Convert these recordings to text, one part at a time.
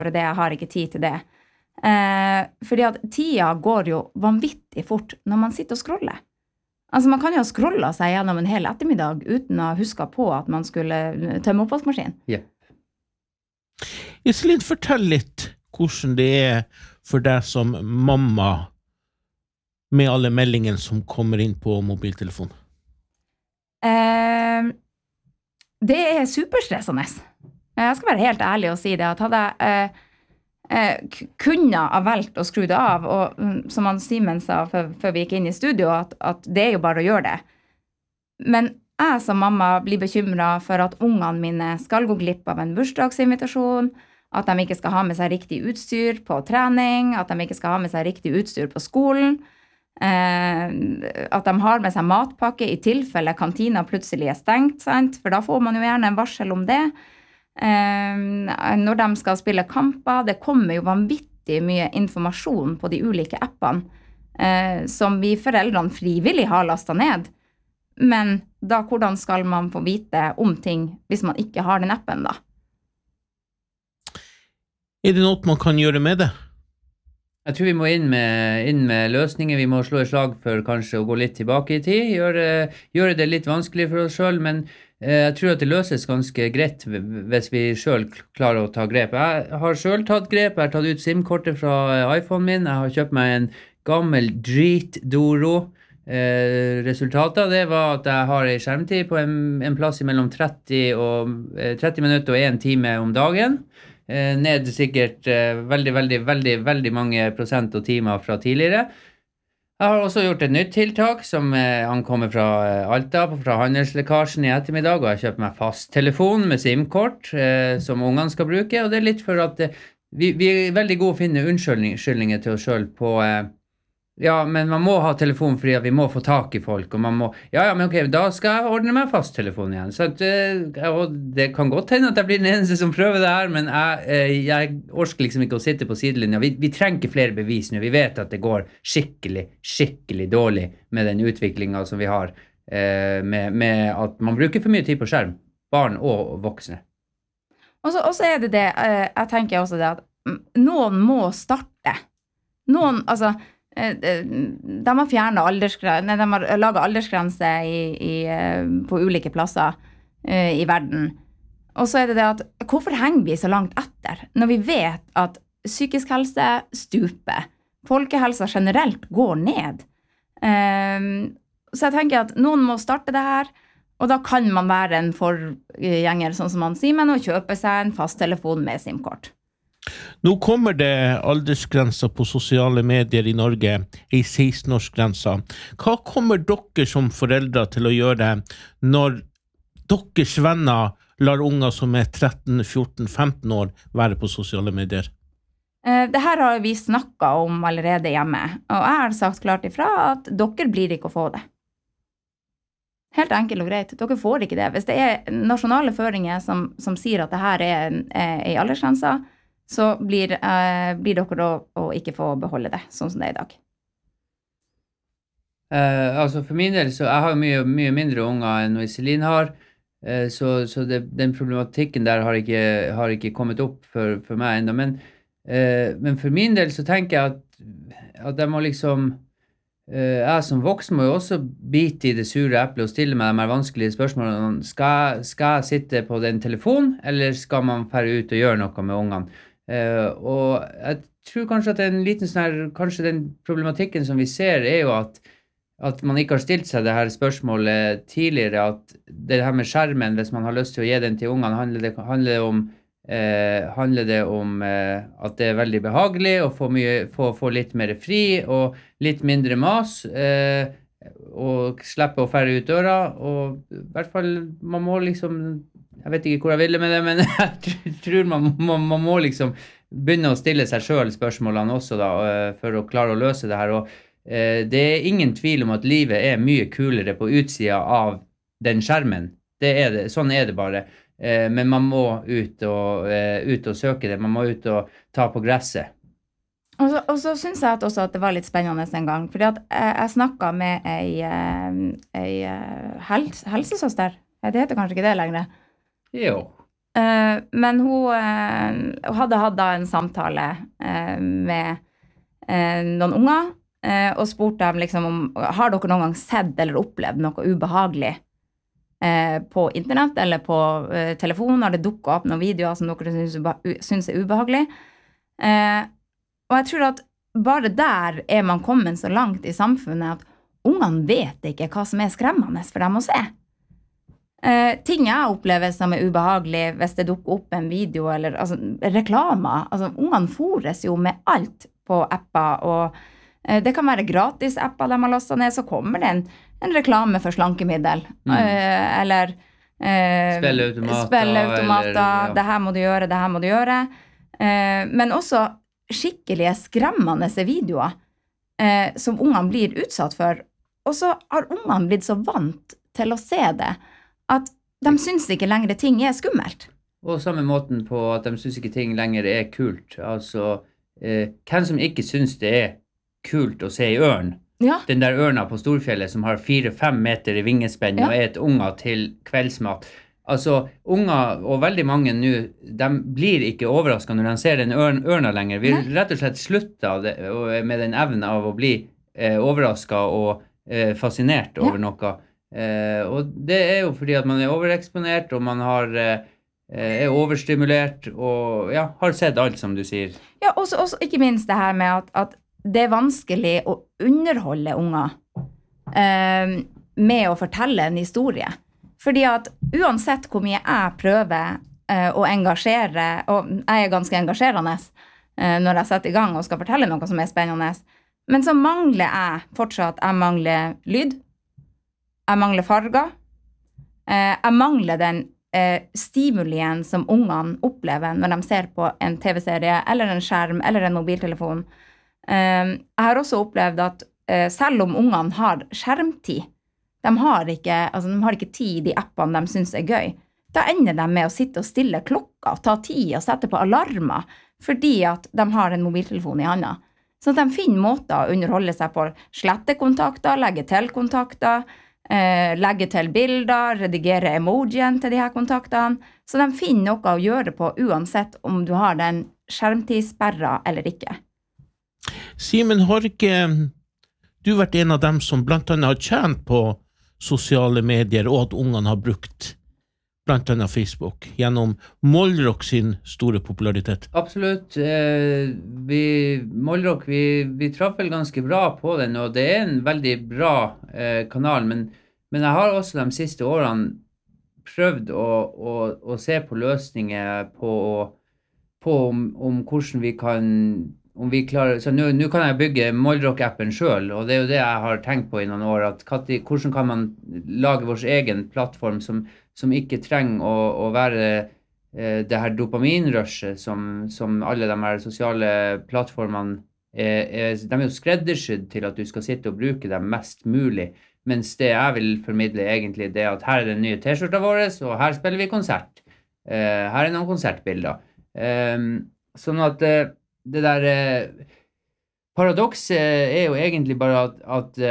gjøre det, jeg har ikke tid til det. Fordi at tida går jo vanvittig fort når man sitter og scroller. Altså man kan jo scrolle seg gjennom en hel ettermiddag uten å huske på at man skulle tømme oppvaskmaskinen. Yep. Iselin, fortell litt hvordan det for deg som mamma med alle meldingene som kommer inn på mobiltelefonen. Det superstressende. Jeg skal være helt ærlig og si det, at hadde jeg kunne ha valgt å skru det av, og som han Simen sa før vi gikk inn i studio, at det jo bare å gjøre det. Men jeg som mamma blir bekymret for at ungene mine skal gå glipp av en bursdagsinvitasjon, at de ikke skal ha med seg riktig utstyr på trening, at de ikke skal ha med seg riktig utstyr på skolen, at de har med seg matpakke i tilfelle kantina plutselig stengt, sant? For da får man jo gjerne en varsel om det. Når de skal spille kamper, det kommer jo vanvittig mye informasjon på de ulike appene som vi foreldrene frivillig har lastet ned. Men da, hvordan skal man få vite om ting hvis man ikke har den appen da? Det noe man kan gjøre med det? Jeg tror vi må inn med løsninger. Vi må slå et slag for kanskje å gå litt tilbake i tid, gjøre det litt vanskelig for oss selv, men jeg tror at det løses ganske greit hvis vi selv klarer å ta grep. Jeg har selv tatt grep, jeg har tatt ut SIM-kortet fra iPhone min, jeg har kjøpt meg en gammel dritdoro. Resultatet av det var at jeg har en skjermtid på en plass mellom 30 minutter og 1 time om dagen. Ned sikkert veldig mange prosent og timer fra tidligere. Jeg har også gjort et nytt tiltak som ankommer fra Alta, fra handelslekkasjen i ettermiddag, og jeg kjøper meg fasttelefon med SIM-kort som ungene skal bruke, og det litt for at vi veldig gode å finne unnskyldninger til oss selv på ja, men man må ha telefon fordi vi må få tak i folk, og man må, men ok, da skal jeg ordne meg fasttelefon igjen. Så og det kan godt hende at jeg blir den eneste som prøver det her, men jeg orsker liksom ikke å sitte på sidelinja. Vi trenger flere bevis nå. Vi vet at det går skikkelig dårlig med den utviklingen som vi har, med at man bruker for mye tid på skjerm, barn og voksne. Og så det, jeg tenker også det at noen må starte. Noen, altså, de har fjernet aldersgrense, de har laget aldersgrense på ulike plasser i verden. Og så det at, hvorfor henger vi så langt etter? Når vi vet at psykisk helse stuper, folkehelsa generelt går ned. Så jeg tenker at noen må starte det her, og da kan man være en forgjenger, sånn som han Simen, og kjøpe seg en fasttelefon med SIM-kort. Nå kommer det aldersgrenser på sosiale medier i Norge, i 16-årsgrenser. Hva kommer dere som foreldre til å gjøre når deres venner lar unger som 13, 14, 15 år være på sosiale medier? Det her har vi snakket om allerede hjemme, og jeg har sagt klart ifra at dere blir ikke å få det. Helt enkelt og greit, dere får ikke det. Hvis det nasjonale føringer som sier at det her en aldersgrense, så blir dere å ikke få beholde det, sånn som det i dag. Altså for min del, så jeg har mye mindre unger enn Iselin har, så den problematikken der har ikke kommet opp for meg enda, men for min del så tenker jeg at jeg må liksom, jeg som voksen må jo også bite i det sure eplet og stille meg de her vanskelige spørsmålene. Skal jeg sitte på den telefonen, eller skal man fære ut og gjøre noe med ungene? Og jeg tror kanskje at en liten sånn her, kanskje den problematikken som vi ser jo at man ikke har stilt seg det her spørsmålet tidligere, at det her med skjermen, hvis man har lyst til å gi den til ungene, handler det om at det veldig behagelig å få litt mer fri og litt mindre mas, og slippe å fære ut døra, og i hvert fall man må liksom, jeg vet ikke hvor jeg ville med det, men jeg tror man må liksom begynne å stille seg selv spørsmålene også da, for å klare å løse det her, og det ingen tvil om at livet mye kulere på utsida av den skjermen. Det, sånn det bare. Men man må ut og søke det, man må ut og ta på gresset. Og så synes jeg også at det var litt spennende en gang, fordi at jeg snakket med ei helsesøster, det heter kanskje ikke det lenger. Jo. Men hun hadde hatt da en samtale med noen unger, og spurte dem liksom om, har dere noen gang sett eller opplevd noe ubehagelig på internett eller på telefon? Har det dukket opp noen videoer som dere synes ubehagelig? Og jeg tror at bare der man kommet så langt i samfunnet at ungene vet ikke hva som skremmende for dem å se. Ting jeg opplever som ubehagelig hvis det dukker opp en video eller altså, reklamer. Altså, ungene fores jo med alt på apper, og det kan være gratis apper de har lastet ned, så kommer det en reklame for slankemiddel. Eller spilleautomater, eller, det her må du gjøre, det her må du gjøre. Men også skikkelige skremmende videoer som ungene blir utsatt for. Og så har ungene blitt så vant til å se det, at de synes ikke lenger ting skummelt. Og samme måten på at de synes ikke ting lenger kult. Altså, hvem som ikke synes det kult å se i ørn? Ja. Den der ørna på Storfjellet som har 4-5 meter i vingespenn og et unger til kveldsmat. Altså, unger og veldig mange nå, de blir ikke overrasket når de ser den ørna lenger. Vi rett og slett slutter med den evnen av å bli overrasket og fascinert over noe. Og det jo fordi at man overeksponert, og man overstimulert, og har sett alt, som du sier. Ja, også ikke minst det her med at det vanskelig å underholde unger med å fortelle en historie. Fordi at uansett hvor mye jeg prøver å engasjere, og jeg ganske engasjerende når jeg setter i gang og skal fortelle noe som spennende, men så mangler jeg fortsatt, jeg mangler lyd, jeg mangler farger, jeg mangler den stimulien som ungene opplever når de ser på en TV-serie, eller en skjerm, eller en mobiltelefon. Jeg har også opplevd at selv om ungene har skjermtid, de har ikke tid i de appene de synes gøy, da ender de med å sitte og stille klokka, ta tid og sette på alarmer, fordi at de har en mobiltelefon i hånda. Så at de finner måter å underholde seg på, slette kontakter, legge til kontakter, legge til bilder, redigere emojien til de her kontaktene, så de finner noe å gjøre på uansett om du har den skjermtidssperra eller ikke. Simen, har ikke du vært en av dem som blant annet har tjent på sosiale medier, og at ungene har brukt blant annet Facebook, gjennom Mollrock sin store popularitet? Absolutt. Mollrock, vi traff vel ganske bra på den, og det en veldig bra kanal, men jeg har også de siste årene prøvd å se på løsninger på om hvordan vi kan, om vi klarer, så nå kan jeg bygge Mollrock-appen selv, og det jo det jeg har tenkt på i noen år, at hvordan kan man lage vår egen plattform som ikke trenger å være det her dopaminrushet som alle de her sosiale plattformene de jo skreddersydd til at du skal sitte og bruke dem mest mulig, mens det jeg vil formidle egentlig det at her den nye t-skjorta vår, og her spiller vi konsert. Her noen konsertbilder. Sånn at det der paradokset jo egentlig bare at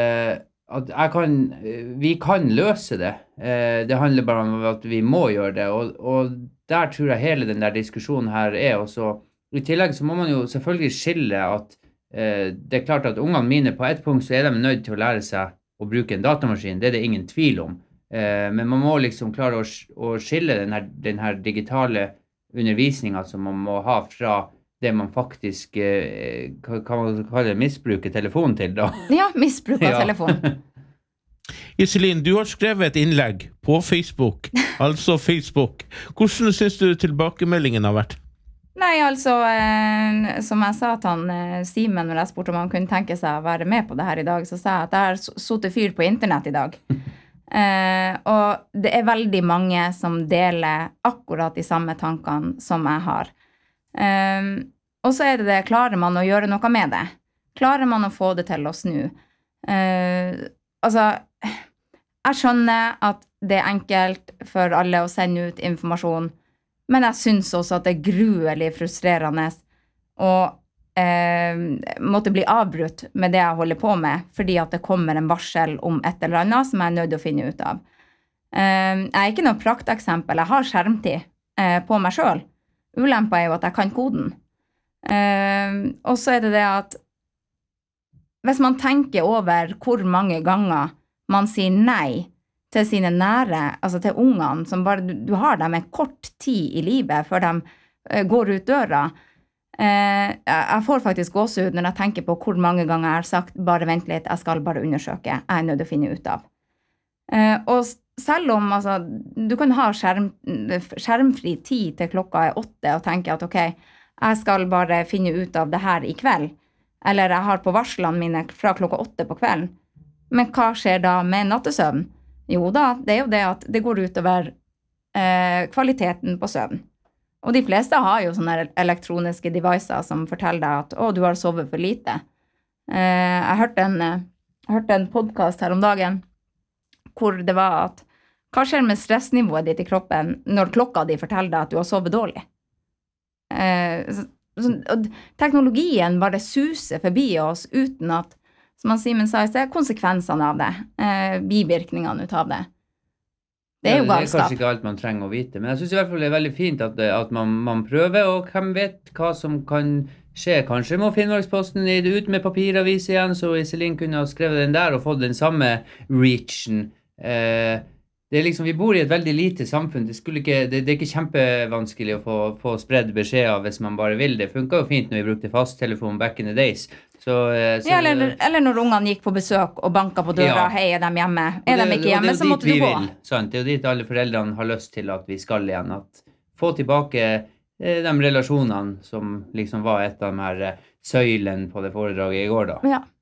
vi kan løse det. Det handler bare om at vi må gjøre det, og der tror jeg hele den der diskusjonen her også. I tillegg så må man jo selvfølgelig skille at det klart at ungene mine på et punkt så de nødt til å lære seg å bruke en datamaskin, det det ingen tvil om. Men man må liksom klare å skille den her digitale undervisningen som man må ha fra det man faktisk kan man kalle misbruke telefonen til da. Ja, misbruk av telefon. Iselin, du har skrevet et innlegg på Facebook, altså Facebook. Hvordan synes du tilbakemeldingen har vært? Nei, altså, som jeg sa til Simen når jeg spurte om han kunne tenke seg å være med på det her i dag, så sa jeg at jeg har suttet fyr på internett i dag. Og det veldig mange som deler akkurat de samme tankene som jeg har. Og så det, klarer man å gjøre noe med det? Klarer man å få det til å snu? Altså, jeg skjønner at det enkelt for alle å sende ut informasjon, men jeg synes også at det gruelig frustrerende å måtte bli avbrutt med det jeg holder på med, fordi at det kommer en varsel om et eller annet som jeg nødt til å finne ut av. Jeg ikke noe prakteksempel, jeg har skjermtid, på meg selv. Ulempen jo at jeg kan koden. Og så det at hvis man tenker over hvor mange ganger man sier nei til sine nære, altså til ungene, som bare du har dem en kort tid i livet før de går ut døra. Jeg får faktisk gåsehud når jeg tenker på hvor mange ganger jeg har sagt bare vent litt, jeg skal bare undersøke, jeg nødt til å finne ut av. Og selv om altså, du kan ha skjermfri tid til klokka 8 og tenke at ok, jeg skal bare finne ut av det her i kveld, eller jeg har på varslene mine fra klokka 8 på kvelden, men hva skjer da med nattesøvn? Jo da, det jo det at det går ut over kvaliteten på søvn. Og de fleste har jo sånne elektroniske devices som forteller deg at du har sovet for lite. Jeg hørte en podcast her om dagen hvor det var at hva skjer med stressnivået ditt i kroppen når klokka di forteller deg at du har sovet dårlig? Teknologien bare suser forbi oss uten at, som Simen sa, det konsekvensene av det, bivirkningene ut av det. Det jo galskap. Det kanskje ikke alt man trenger å vite, men jeg synes i hvert fall det veldig fint at man prøver, og hvem vet hva som kan skje. Kanskje må Finnmarksposten ut med papiravis igjen, så Iselin kunne ha skrevet den der og fått den samme reachen. Det liksom, vi bor i et veldig lite samfunn, det ikke kjempevanskelig å få spredd beskjed av hvis man bare vil. Det funket jo fint når vi brukte fasttelefon back in the days. Ja, eller når ungene gikk på besøk og banket på døra, hei, de hjemme? De ikke hjemme, så måtte du gå. Sant? Det jo dit alle foreldrene har lyst til at vi skal igjen, at få tilbake de relasjonene som liksom var et av de her søylene på det foredraget i går da. Ja.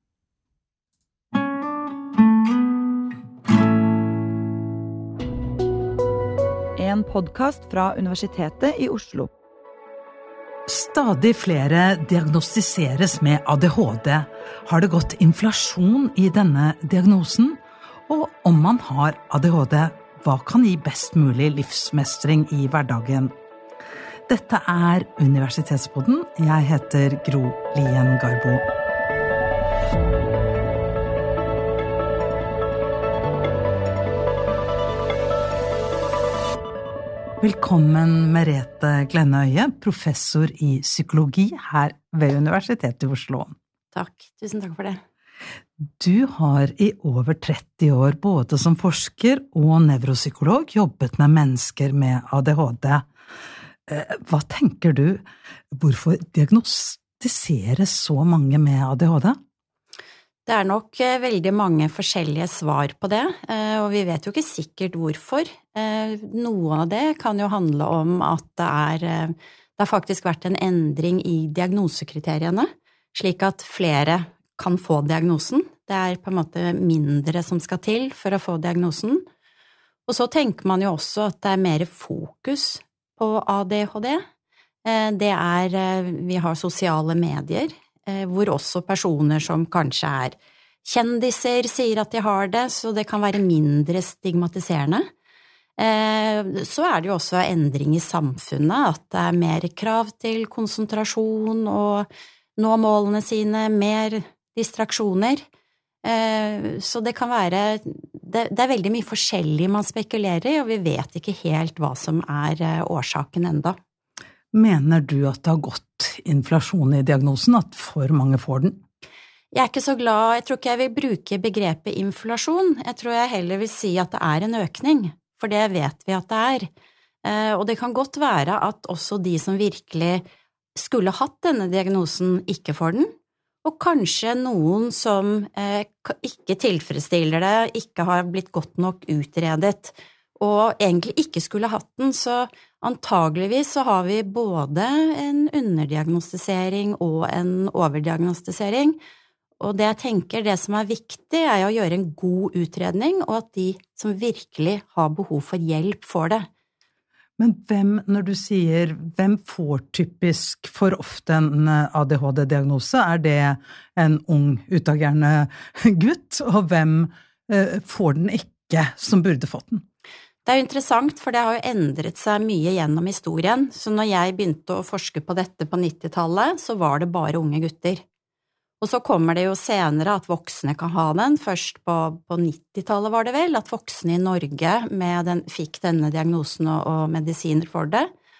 En podcast fra Universitetet i Oslo. Stadig flere diagnostiseres med ADHD. Har det gått inflasjon i denne diagnosen? Og om man har ADHD, hva kan gi best mulig livsmestring i hverdagen? Dette Universitetspodden. Jeg heter Gro Lien Garbo. Velkommen Merete Glenøye, professor i psykologi her ved Universitetet i Oslo. Takk, tusen takk for det. Du har i over 30 år både som forsker og nevropsykolog jobbet med mennesker med ADHD. Hva tenker du, hvorfor diagnostiseres så mange med ADHD? Det nok veldig mange forskjellige svar på det, og vi vet jo ikke sikkert hvorfor. Noe av det kan jo handle om at det har faktisk vært en endring i diagnosekriteriene, slik at flere kan få diagnosen. Det på en måte mindre som skal til for å få diagnosen. Og så tenker man jo også at det mer fokus på ADHD. Vi har sosiale medier, hvor også personer som kanskje kjendiser sier at de har det, så det kan være mindre stigmatiserende. Så det jo også endring i samfunnet, at det mer krav til konsentrasjon og nå målene sine, mer distraksjoner. Så det kan være, det veldig mye forskjellig man spekulerer i, og vi vet ikke helt hva som årsaken enda. Mener du at det har gått inflasjon i diagnosen, at for mange får den? Jeg ikke så glad, jeg tror ikke jeg vil bruke begrepet inflasjon. Jeg tror jeg heller vil si at det en økning, for det vet vi at det Og det kan godt være at også de som virkelig skulle hatt denne diagnosen ikke får den, og kanskje noen som ikke tilfredsstiller det, ikke har blitt godt nok utredet, og egentlig ikke skulle hatt den, så antageligvis så har vi både en underdiagnostisering og en overdiagnostisering, og det jeg tenker, det som viktig å gjøre en god utredning, og at de som virkelig har behov for hjelp får det. Men når du sier, hvem får typisk for ofte en ADHD-diagnose? Det en ung, utagerende gutt, og hvem får den ikke som burde fått den? Det jo interessant, for det har jo endret seg mye gjennom historien, så når jeg begynte å forske på dette på 90-tallet, så var det bare unge gutter. Og så kommer det jo senere at voksne kan ha den, først på 90-tallet var det vel, at voksne i Norge fikk denne diagnosen og medisiner for det,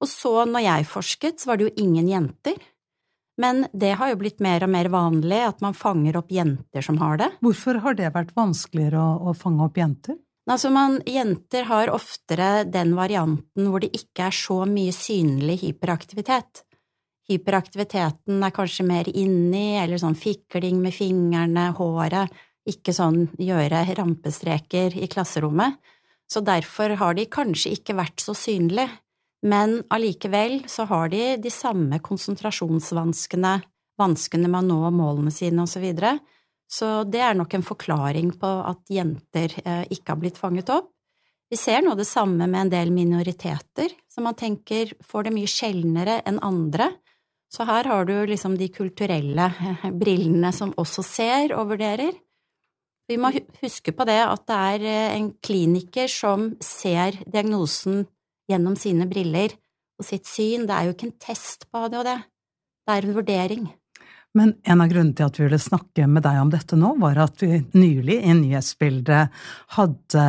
Og så når jeg forsket, så var det jo ingen jenter. Men det har jo blitt mer og mer vanlig at man fanger opp jenter som har det. Hvorfor har det vært vanskeligere å fange opp jenter? Altså jenter har oftere den varianten hvor det ikke er så mye synlig hyperaktivitet. Hyperaktiviteten er kanskje mer inni, eller sånn fikling med fingrene, håret, ikke sånn gjøre rampestreker i klasserommet. Så derfor har de kanskje ikke vært så synlige. Men allikevel så har de samme konsentrasjonsvanskene, vanskene med å nå målene sine og så videre. Så det er nok en forklaring på at jenter ikke har blitt fanget opp. Vi ser nå det samme med en del minoriteter, som man tenker får det mye sjeldnere enn andre. Så her har du liksom de kulturelle brillene som også ser og vurderer. Vi må huske på det at det er en kliniker som ser diagnosen gjennom sine briller og sitt syn. Det er jo ikke en test på ADHD, det er en vurdering. Men en av grunnene til at vi ville snakke med deg om dette nå, var at vi nylig i nyhetsbildet hadde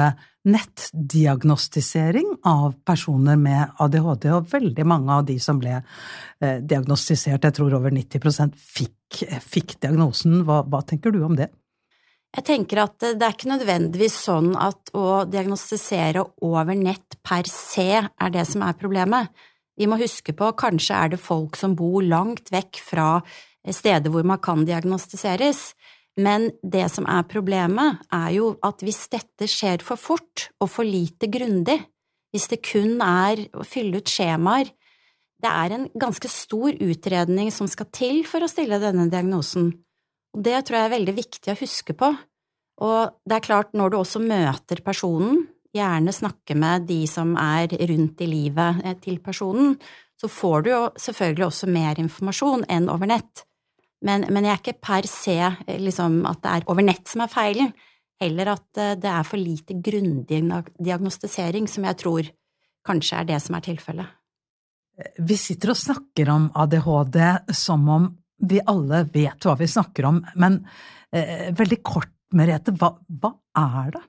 nettdiagnostisering av personer med ADHD, og veldig mange av de som ble diagnostisert, jeg tror over 90% fikk diagnosen. Hva tenker du om det? Jeg tenker at det er ikke nødvendigvis sånn at å diagnostisere over nett per se er det som er problemet. Vi må huske på, kanskje er det folk som bor langt vekk fra steder hvor man kan diagnostiseres, men det som er problemet er jo at hvis dette skjer for fort og for lite grundig, hvis det kun er å fylle ut skjemaer, det er en ganske stor utredning som skal til for å stille denne diagnosen. Og det tror jeg er veldig viktig å huske på. Og det er klart, når du også møter personen, gjerne snakke med de som er rundt i livet til personen, så får du jo selvfølgelig også mer informasjon enn over nett. Men jeg er ikke per se liksom, at det er over nett som er feilen, heller at det er for lite grundig diagnostisering som jeg tror kanskje er det som er tilfellet. Vi sitter og snakker om ADHD som om vi alle vet hva vi snakker om, men veldig kort, Merete, hva er det?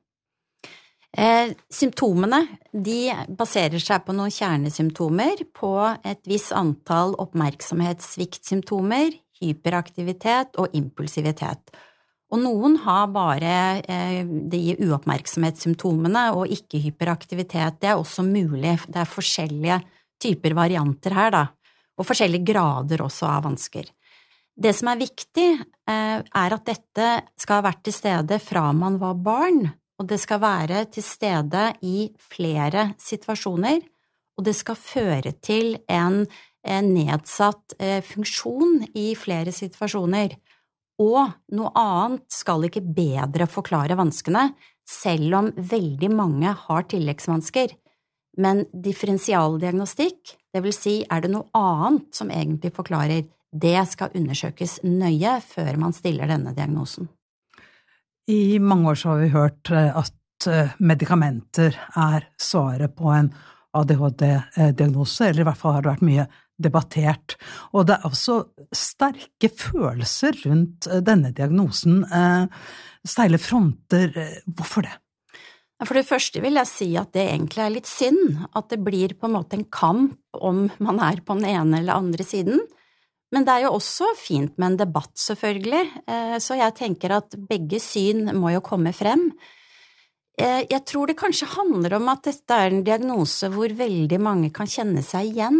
Symptomene, de baserer seg på noen kjernesymptomer, på et visst antall oppmerksomhetssviktsymptomer, hyperaktivitet og impulsivitet. Og noen har bare de uoppmerksomhetssymptomene og ikke hyperaktivitet. Det er også mulig, det er forskjellige typer varianter her da, og forskjellige grader også av vansker. Det som er viktig er at dette skal ha vært til stede fra man var barn, og det skal være til stede i flere situasjoner, og det skal føre til en nedsatt funksjon i flere situasjoner. Og noe annet skal ikke bedre forklare vanskene, selv om veldig mange har tilleggsvansker. Men differensialdiagnostikk, det vil si, er det noe annet som egentlig forklarer, det skal undersøkes nøye før man stiller denne diagnosen. I mange år så har vi hørt at medikamenter er svaret på en ADHD-diagnose, eller i hvert fall har det vært mye debattert. Og det er også sterke følelser rundt denne diagnosen. Steile fronter, hvorfor det? For det første vil jeg si at det egentlig er litt synd, at det blir på en måte en kamp om man er på den ene eller andre siden. Men det er jo også fint med en debatt, selvfølgelig, så jeg tenker at begge syn må jo komme frem. Jeg tror det kanskje handler om at dette er en diagnose hvor veldig mange kan kjenne seg igjen,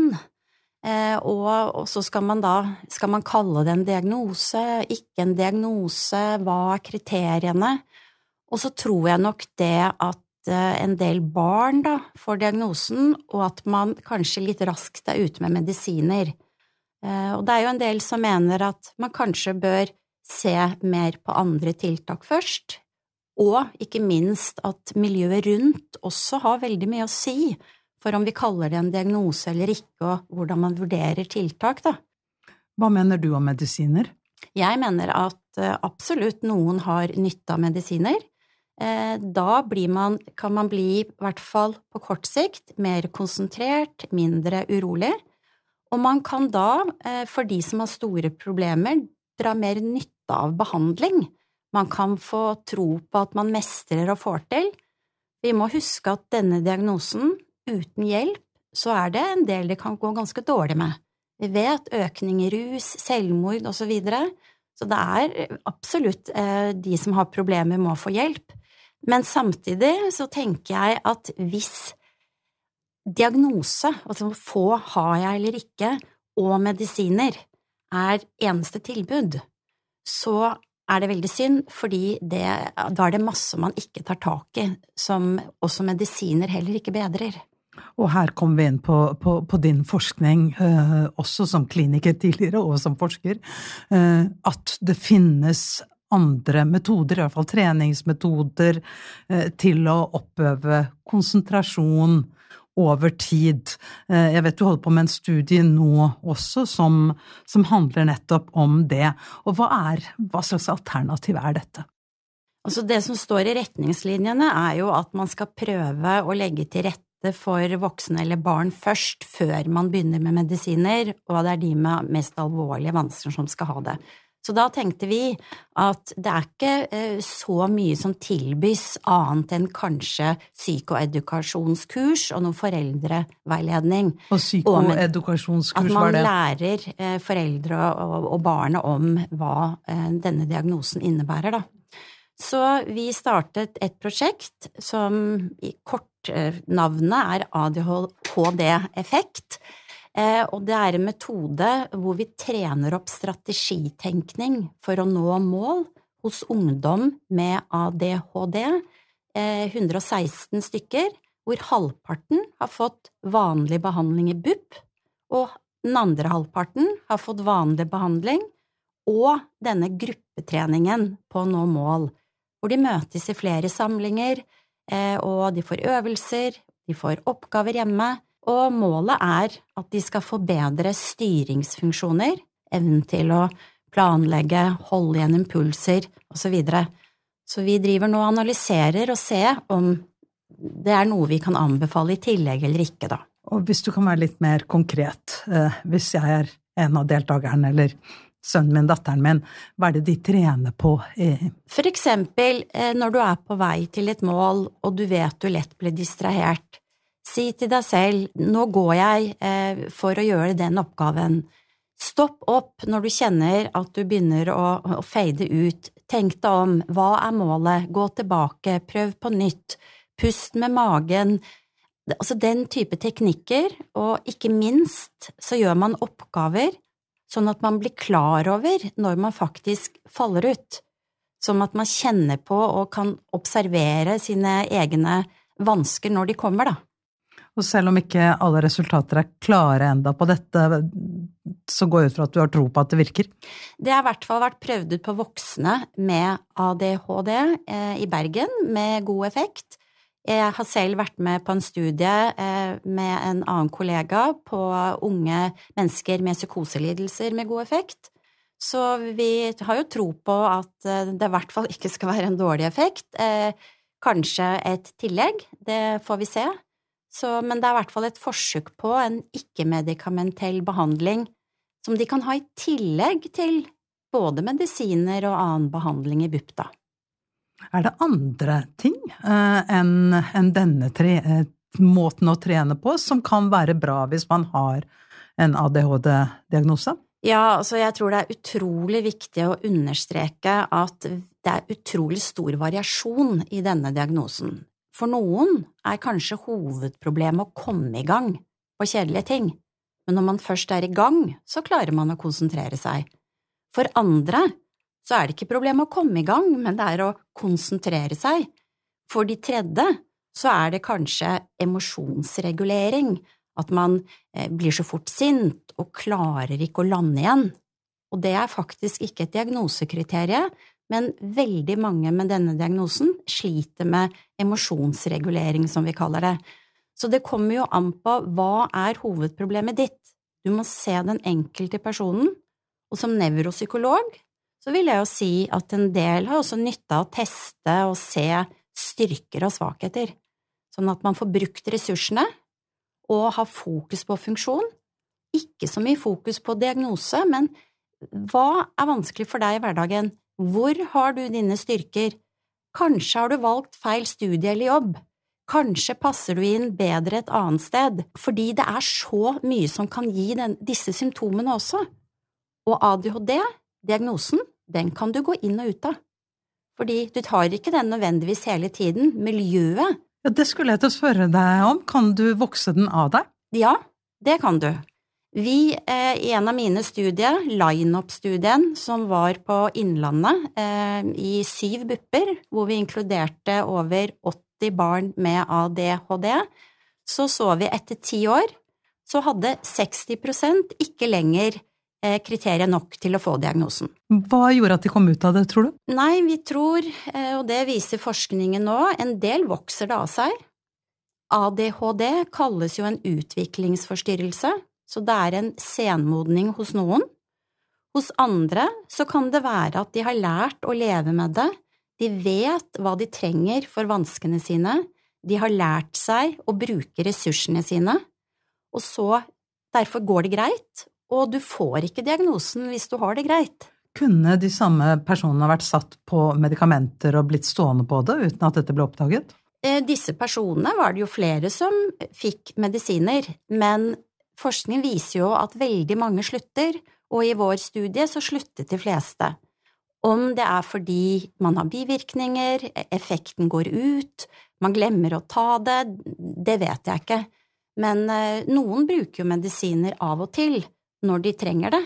og så skal man kalle det en diagnose, ikke en diagnose, hva er kriteriene? Og så tror jeg nok det at en del barn da får diagnosen, og at man kanskje litt raskt er ute med medisiner. Og det er jo en del som mener at man kanskje bør se mer på andre tiltak først, og ikke minst at miljøet rundt også har veldig mye å si for om vi kaller det en diagnose eller ikke, og hvordan man vurderer tiltak da. Hva mener du om medisiner? Jeg mener at absolutt noen har nytte av medisiner. Da kan man bli, i hvert fall på kort sikt, mer konsentrert, mindre urolig. Og man kan da, for de som har store problemer, dra mer nytte av behandling. Man kan få tro på at man mestrer og får til. Vi må huske at denne diagnosen, uten hjelp, så det en del det kan gå ganske dårlig med. Vi vet økning i rus, selvmord og så videre, så det absolutt de som har problemer må få hjelp. Men samtidig så tenker jeg at hvis diagnose, altså har jeg eller ikke, og medisiner eneste tilbud, så det veldig synd, fordi da det masse man ikke tar tak i, som også medisiner heller ikke bedrer. Og her kommer vi inn på din forskning, også som kliniker tidligere og som forsker, at det finnes andre metoder, i hvert fall treningsmetoder, til å oppøve konsentrasjon over tid. Jeg vet du holder på med en studie nå også som handler nettopp om det. Og hva slags alternativ dette? Altså det som står i retningslinjene jo at man skal prøve å legge til rette for voksne eller barn først, før man begynner med medisiner, og det de med mest alvorlige vansker som skal ha det. Så da tenkte vi at det ikke så mye som tilbys annet enn kanskje psykoedukasjonskurs og noen foreldreveiledning. Og psykoedukasjonskurs, at man lærer foreldre og barna om hva denne diagnosen innebærer da. Så vi startet et prosjekt som i kortnavnet ADHD-effekt, og det en metode hvor vi trener opp strategitenkning for å nå mål hos ungdom med ADHD, 116 stykker, hvor halvparten har fått vanlig behandling i BUP, og den andre halvparten har fått vanlig behandling, og denne gruppetreningen på å nå mål, hvor de møtes i flere samlinger, og de får øvelser, de får oppgaver hjemme, og målet at de skal få bedre styringsfunksjoner, evnen til å planlegge, holde igjen impulser, og så videre. Så vi driver nå og analyserer og ser om det noe vi kan anbefale i tillegg eller ikke da. Og hvis du kan være litt mer konkret, hvis jeg en av deltakerne, eller sønnen min, datteren min, hva det de trener på? For eksempel, når du på vei til et mål, og du vet du lett blir distrahert, si til deg selv, nå går jeg for å gjøre den oppgaven. Stopp opp når du kjenner at du begynner å fade ut. Tenk deg om, hva målet? Gå tilbake, prøv på nytt, pust med magen. Altså den type teknikker, og ikke minst så gjør man oppgaver sånn at man blir klar over når man faktisk faller ut. Sånn at man kjenner på og kan observere sine egne vansker når de kommer da. Og selv om ikke alle resultater klare enda på dette, så går jeg ut fra at du har tro på at det virker? Det har i hvert fall vært prøvd ut på voksne med ADHD i Bergen, med god effekt. Jeg har selv vært med på en studie med en annen kollega på unge mennesker med psykoselidelser med god effekt. Så vi har jo tro på at det i hvert fall ikke skal være en dårlig effekt. Kanskje et tillegg, det får vi se. Men det i hvert fall et forsøk på en ikke-medikamentell behandling som de kan ha i tillegg til både medisiner og annen behandling i BUP da. Det andre ting enn denne måten å trene på som kan være bra hvis man har en ADHD-diagnose? Ja, altså jeg tror det utrolig viktig å understreke at det utrolig stor variasjon i denne diagnosen. For noen kanskje hovedproblemet å komme i gang på kjedelige ting, men når man først i gang, så klarer man å konsentrere seg. For andre så det ikke problemet å komme i gang, men det å konsentrere seg. For de tredje så det kanskje emosjonsregulering, at man blir så fort sint og klarer ikke å lande igjen. Og det faktisk ikke et diagnosekriterium, men veldig mange med denne diagnosen sliter med emosjonsregulering, som vi kaller det. Så det kommer jo an på hva hovedproblemet ditt. Du må se den enkelte personen, og som nevropsykolog så vil jeg jo si at en del har også nytte av å teste og se styrker og svakheter, sånn at man får brukt ressursene og har fokus på funksjon. Ikke så mye fokus på diagnose, men hva vanskelig for deg i hverdagen? Hvor har du dine styrker? Kanskje har du valgt feil studie eller jobb? Kanskje passer du inn bedre et annet sted, fordi det så mye som kan gi disse symptomene også. Og ADHD, diagnosen, den kan du gå inn og ut av. Fordi du tar ikke den nødvendigvis hele tiden. Miljøet. Ja, det skulle jeg til å spørre deg om. Kan du vokse den av deg? Ja, det kan du. I en av mine studier, line-up-studien, som var på Innlandet, i 7 BUPer, hvor vi inkluderte over 80 barn med ADHD, så vi etter 10 år, så hadde 60% ikke lenger kriterier nok til å få diagnosen. Hva gjorde at de kom ut av det, tror du? Nei, vi tror, og det viser forskningen nå, en del vokser det av seg. ADHD kalles jo en utviklingsforstyrrelse, så det en senmodning hos noen. Hos andre så kan det være at de har lært å leve med det, de vet hva de trenger for vanskene sine, de har lært seg å bruke ressursene sine, og så derfor går det greit, og du får ikke diagnosen hvis du har det greit. Kunne de samme personene vært satt på medikamenter og blitt stående på det uten at dette ble oppdaget? Disse personene var det jo flere som fikk medisiner, men forskning viser jo at veldig mange slutter, og i vår studie så sluttet de fleste. Om det fordi man har bivirkninger, effekten går ut, man glemmer å ta det, det vet jeg ikke. Men noen bruker jo medisiner av og til når de trenger det,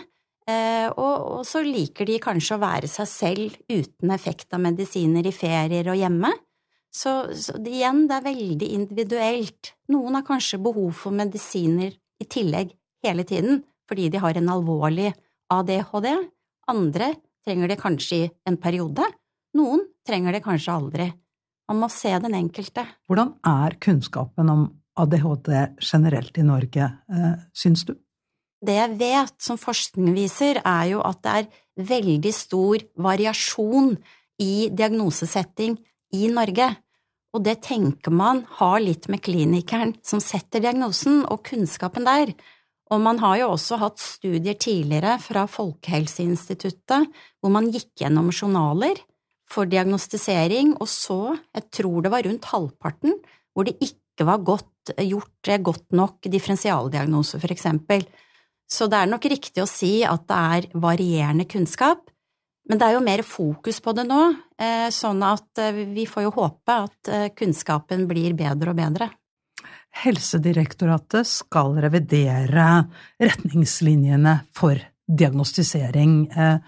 og så liker de kanskje å være seg selv uten effekt av medisiner i ferier og hjemme. Så igjen, det veldig individuelt. Noen har kanskje behov for medisiner i tillegg hele tiden, fordi de har en alvorlig ADHD. Andre trenger det kanskje i en periode. Noen trenger det kanskje aldri. Man må se den enkelte. Hvordan kunnskapen om ADHD generelt i Norge, syns du? Det jeg vet, som forskning viser, jo at det veldig stor variasjon i diagnosesetting i Norge. Og det tenker man har litt med klinikeren som setter diagnosen og kunnskapen der. Og man har jo også hatt studier tidligere fra Folkehelseinstituttet, hvor man gikk gjennom journaler for diagnostisering, og så, jeg tror det var rundt halvparten, hvor det ikke var gjort godt nok differensialdiagnose for eksempel. Så det nok riktig å si at det varierende kunnskap, men det jo mer fokus på det nå, sånn at vi får jo håpe at kunnskapen blir bedre og bedre. Helsedirektoratet skal revidere retningslinjene for diagnostisering.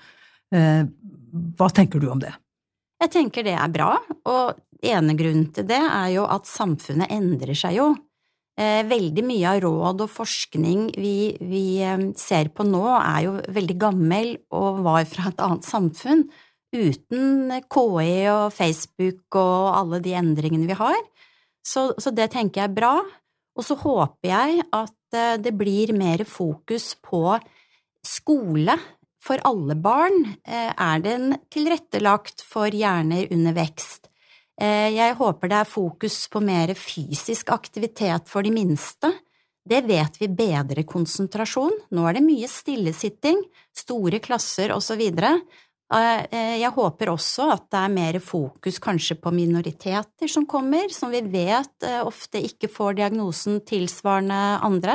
Hva tenker du om det? Jeg tenker det bra, og ene grunnen til det jo at samfunnet endrer seg jo. Veldig mye av råd og forskning vi ser på nå jo veldig gammel og var fra et annet samfunn, uten KI og Facebook og alle de endringene vi har. Så det tenker jeg bra, og så håper jeg at det blir mer fokus på skole for alle barn. Den tilrettelagt for hjerner under vekst? Jeg håper det fokus på mer fysisk aktivitet for de minste. Det vet vi bedre konsentrasjon. Nå det mye stillesitting, store klasser og så videre. Jeg håper også at det mer fokus kanskje på minoriteter som kommer, som vi vet ofte ikke får diagnosen tilsvarende andre.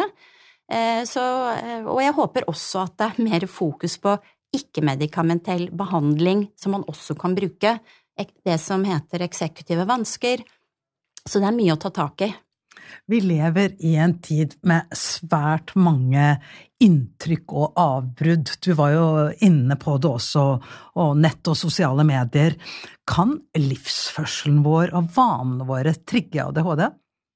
Og jeg håper også at det mer fokus på ikke-medikamentell behandling som man også kan bruke. Det som heter eksekutive vansker, så det mye å ta tak i. Vi lever i en tid med svært mange inntrykk og avbrudd. Du var jo inne på det også, og nett og sosiale medier. Kan livsførselen vår og vanene våre trigge ADHD?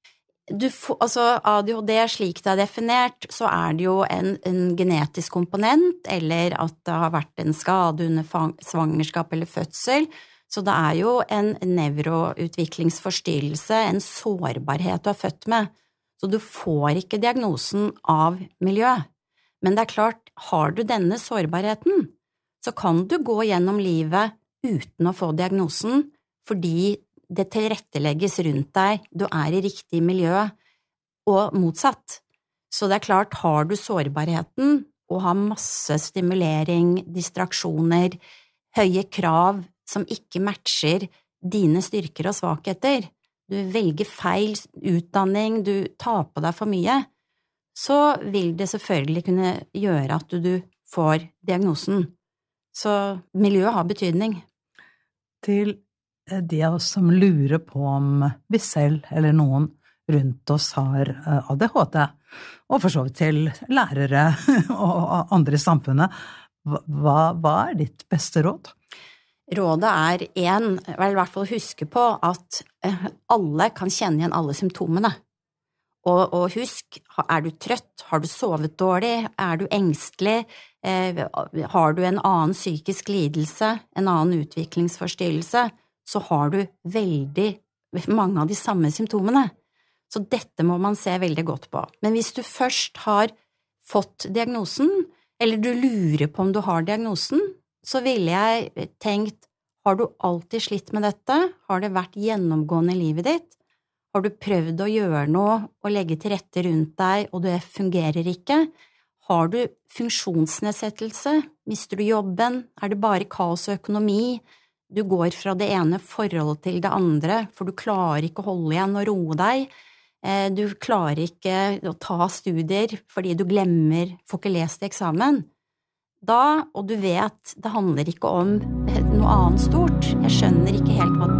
ADHD slik det definert, så det jo en genetisk komponent, eller at det har vært en skade under svangerskap eller fødsel. Så det jo en nevroutviklingsforstyrrelse, en sårbarhet du har født med. Så du får ikke diagnosen av miljø. Men det klart, har du denne sårbarheten, så kan du gå gjennom livet uten å få diagnosen, fordi det tilrettelegges rundt deg, du i riktig miljø, og motsatt. Så det klart, har du sårbarheten, og har masse stimulering, distraksjoner, høye krav, som ikke matcher dine styrker og svakheter, du velger feil utdanning, du tar på deg for mye, så vil det selvfølgelig kunne gjøre at du får diagnosen. Så miljøet har betydning. Til de av oss som lurer på om vi selv eller noen rundt oss har ADHD, og for så vidt til lærere og andre i samfunnet, hva ditt beste råd? Rådet vel i hvert fall huske på at alle kan kjenne igjen alle symptomene. Og husk, du trøtt? Har du sovet dårlig? Du engstelig? Har du en annen psykisk lidelse, en annen utviklingsforstyrrelse, så har du veldig mange av de samme symptomene. Så dette må man se veldig godt på. Men hvis du først har fått diagnosen, eller du lurer på om du har diagnosen, så ville jeg tenkt, har du alltid slitt med dette? Har det vært gjennomgående i livet ditt? Har du prøvd å gjøre noe og legge til rette rundt deg, og det fungerer ikke? Har du funksjonsnedsettelse? Mister du jobben? Det bare kaos og økonomi? Du går fra det ene forholdet til det andre, for du klarer ikke å holde igjen og roe deg. Du klarer ikke å ta studier fordi du glemmer, får ikke lest eksamen. Da, og du vet, det handler ikke om noe annet stort. Jeg skjønner ikke helt hva